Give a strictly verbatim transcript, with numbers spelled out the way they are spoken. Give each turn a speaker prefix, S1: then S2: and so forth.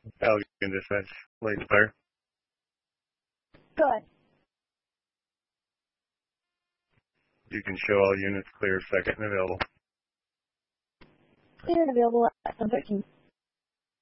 S1: Pelican dispatch, late fire.
S2: Good.
S1: You can show all units clear, second and available.
S2: Clear and available at seven thirteen.